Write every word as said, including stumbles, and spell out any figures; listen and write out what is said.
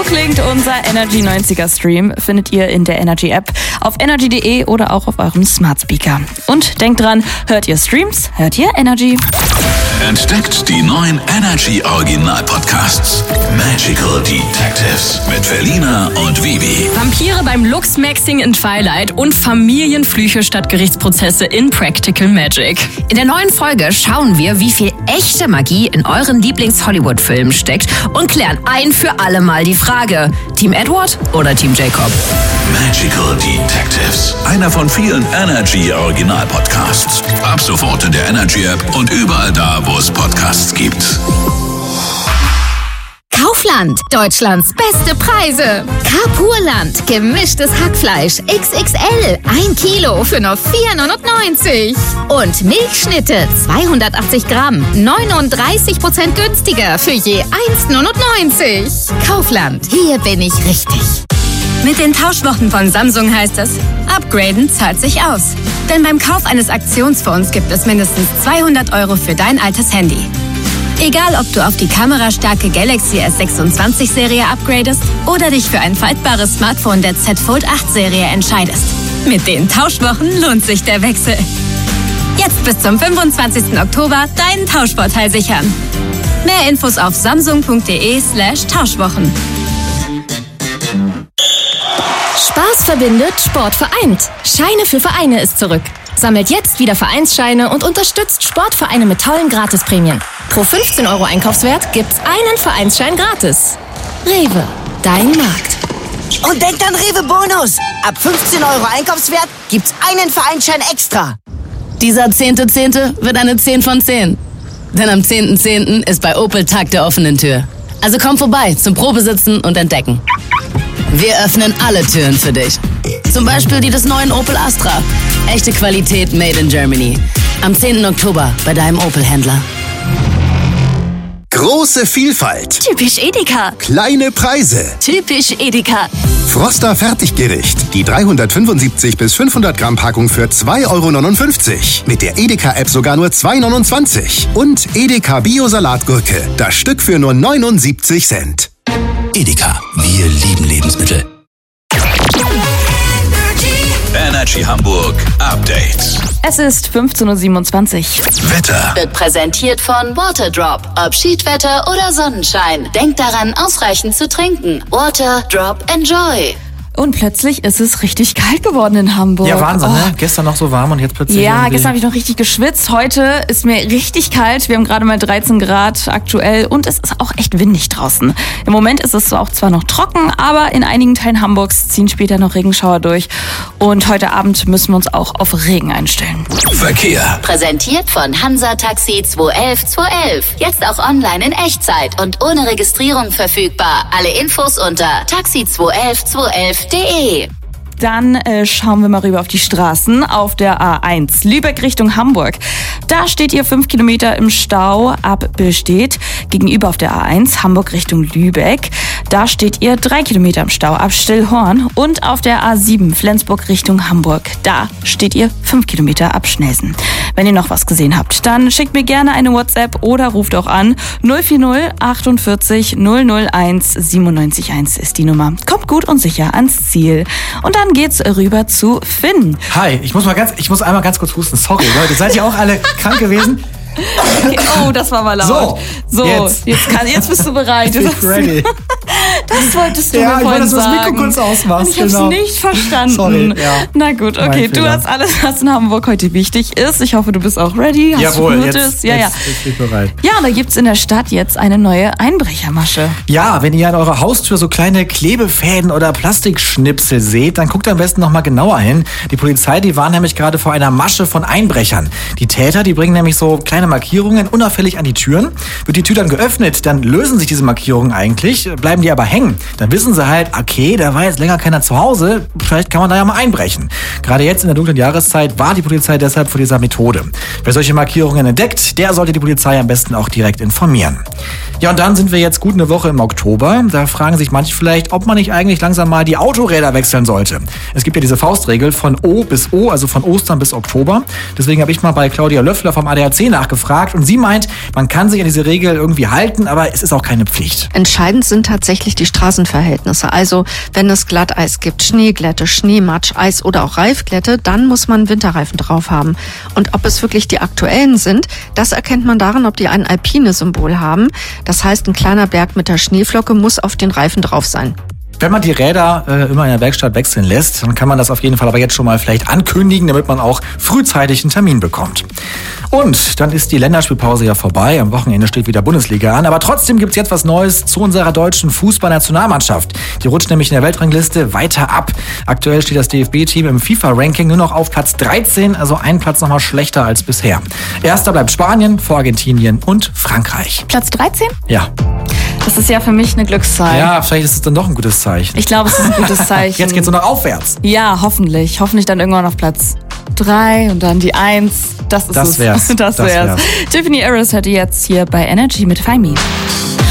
klingt unser Energy neunziger Stream, findet ihr in der Energy App, auf energy punkt de oder auch auf eurem Smart Speaker. Und denkt dran, hört ihr Streams, hört ihr Energy. Entdeckt die neuen Energy Original Podcasts. Magical Detectives mit Felina und Vivi. Vampire beim Luxmaxing in Twilight und Familienflüche statt Gerichtsprozesse in Practical Magic. In der neuen Folge schauen wir, wie viel echte Magie in euren Lieblings-Hollywood-Filmen steckt und klären ein für alle Mal die Frage: Team Edward oder Team Jacob? Magical Detectives. Einer von vielen Energy Original Podcasts. Ab sofort in der Energy App und überall da, wo es Podcasts gibt. Kaufland, Deutschlands beste Preise. Carpurland, gemischtes Hackfleisch X X L, ein Kilo für nur vier neunundneunzig. Und Milchschnitte, zweihundertachtzig Gramm, neununddreißig Prozent günstiger für je eins neunundneunzig. Kaufland, hier bin ich richtig. Mit den Tauschwochen von Samsung heißt es, upgraden zahlt sich aus. Denn beim Kauf eines Aktionsfonds gibt es mindestens zweihundert Euro für dein altes Handy. Egal, ob du auf die kamerastarke Galaxy S sechsundzwanzig Serie upgradest oder dich für ein faltbares Smartphone der Z Fold acht Serie entscheidest. Mit den Tauschwochen lohnt sich der Wechsel. Jetzt bis zum fünfundzwanzigsten Oktober deinen Tauschvorteil sichern. Mehr Infos auf samsung punkt de slash Tauschwochen. Spaß verbindet, Sport vereint. Scheine für Vereine ist zurück. Sammelt jetzt wieder Vereinsscheine und unterstützt Sportvereine mit tollen Gratisprämien. Pro fünfzehn Euro Einkaufswert gibt's einen Vereinsschein gratis. Rewe, dein Markt. Und denkt an Rewe Bonus. Ab fünfzehn Euro Einkaufswert gibt's einen Vereinsschein extra. Dieser zehnte Zehnte wird eine zehn von zehn. Denn am zehnten Zehnten ist bei Opel Tag der offenen Tür. Also komm vorbei zum Probesitzen und Entdecken. Wir öffnen alle Türen für dich. Zum Beispiel die des neuen Opel Astra. Echte Qualität made in Germany. Am zehnten Oktober bei deinem Opel-Händler. Große Vielfalt. Typisch Edeka. Kleine Preise. Typisch Edeka. Froster Fertiggericht. Die dreihundertfünfundsiebzig bis fünfhundert Gramm Packung für zwei Euro neunundfünfzig. Mit der Edeka-App sogar nur zwei Euro neunundzwanzig. Und Edeka Bio-Salatgurke. Das Stück für nur neunundsiebzig Cent. Edeka. Wir lieben Lebensmittel. Energy Hamburg Update. Es ist fünfzehn Uhr siebenundzwanzig. Wetter. Wird präsentiert von Waterdrop. Ob Schiedwetter oder Sonnenschein. Denkt daran, ausreichend zu trinken. Waterdrop, enjoy. Und plötzlich ist es richtig kalt geworden in Hamburg. Ja, Wahnsinn, oh. ne? Gestern noch so warm und jetzt plötzlich Ja, irgendwie... gestern habe ich noch richtig geschwitzt. Heute ist mir richtig kalt. Wir haben gerade mal dreizehn Grad aktuell und es ist auch echt windig draußen. Im Moment ist es auch zwar noch trocken, aber in einigen Teilen Hamburgs ziehen später noch Regenschauer durch. Und heute Abend müssen wir uns auch auf Regen einstellen. Verkehr. Präsentiert von Hansa Taxi zwei elf zwei elf. Jetzt auch online in Echtzeit und ohne Registrierung verfügbar. Alle Infos unter taxi zwei elf zwei elf punkt de. Dann äh, schauen wir mal rüber auf die Straßen auf der A eins. Lübeck Richtung Hamburg. Da steht ihr fünf Kilometer im Stau ab Billstedt. Gegenüber auf der A eins Hamburg Richtung Lübeck. Da steht ihr drei Kilometer im Stau ab Stillhorn. Und auf der A sieben Flensburg Richtung Hamburg. Da steht ihr fünf Kilometer ab Schnelsen. Wenn ihr noch was gesehen habt, dann schickt mir gerne eine WhatsApp oder ruft auch an. null vier null achtundvierzig null null eins siebenundneunzig eins ist die Nummer. Kommt gut und sicher ans Ziel. Und dann geht's rüber zu Finn. Hi, ich muss mal ganz, ich muss einmal ganz kurz husten. Sorry, Leute, seid ihr auch alle krank gewesen? Okay, oh, das war mal laut. So, so jetzt. Jetzt, kann, jetzt bist du bereit. Ich bin ready. Das wolltest du ja, mir vorhin ich wollte, dass sagen. du das Mikro kurz ausmachst. Ich hab's genau. nicht verstanden. Sorry, ja. Na gut, okay. Du hast alles, was in Hamburg heute wichtig ist. Ich hoffe, du bist auch ready. Hast Jawohl, du jetzt, ja, jetzt ja. bin ich bereit. Ja, und da gibt's in der Stadt jetzt eine neue Einbrechermasche. Ja, wenn ihr an eurer Haustür so kleine Klebefäden oder Plastikschnipsel seht, dann guckt am besten noch mal genauer hin. Die Polizei, die war nämlich gerade vor einer Masche von Einbrechern. Die Täter, die bringen nämlich so kleine Markierungen unauffällig an die Türen. Wird die Tür dann geöffnet, dann lösen sich diese Markierungen eigentlich, bleiben die aber hängen. Dann wissen sie halt, okay, da war jetzt länger keiner zu Hause, vielleicht kann man da ja mal einbrechen. Gerade jetzt in der dunklen Jahreszeit war die Polizei deshalb vor dieser Methode. Wer solche Markierungen entdeckt, der sollte die Polizei am besten auch direkt informieren. Ja, und dann sind wir jetzt gut eine Woche im Oktober. Da fragen sich manche vielleicht, ob man nicht eigentlich langsam mal die Autoräder wechseln sollte. Es gibt ja diese Faustregel von O bis O, also von Ostern bis Oktober. Deswegen habe ich mal bei Claudia Löffler vom A D A C nachgefragt und sie meint, man kann sich an diese Regel irgendwie halten, aber es ist auch keine Pflicht. Entscheidend sind tatsächlich die Strafen Straßenverhältnisse. Also wenn es Glatteis gibt, Schneeglätte, Schneematsch, Eis oder auch Reifglätte, dann muss man Winterreifen drauf haben. Und ob es wirklich die aktuellen sind, das erkennt man daran, ob die ein Alpine-Symbol haben. Das heißt, ein kleiner Berg mit der Schneeflocke muss auf den Reifen drauf sein. Wenn man die Räder äh, immer in der Werkstatt wechseln lässt, dann kann man das auf jeden Fall aber jetzt schon mal vielleicht ankündigen, damit man auch frühzeitig einen Termin bekommt. Und dann ist die Länderspielpause ja vorbei. Am Wochenende steht wieder Bundesliga an. Aber trotzdem gibt's jetzt was Neues zu unserer deutschen Fußballnationalmannschaft. Die rutscht nämlich in der Weltrangliste weiter ab. Aktuell steht das D F B-Team im FIFA-Ranking nur noch auf Platz dreizehn, also einen Platz nochmal schlechter als bisher. Erster bleibt Spanien, vor Argentinien und Frankreich. Platz dreizehn? Ja. Das ist ja für mich eine Glückszahl. Ja, vielleicht ist es dann doch ein gutes Zeichen. Ich glaube, es ist ein gutes Zeichen. Jetzt geht's nur noch aufwärts. Ja, hoffentlich. Hoffentlich dann irgendwann auf Platz drei und dann die eins. Das ist das es. Wär's. Das, das wär's. wär's. Tiffany Harris hört ihr jetzt hier bei Energy mit Find Me.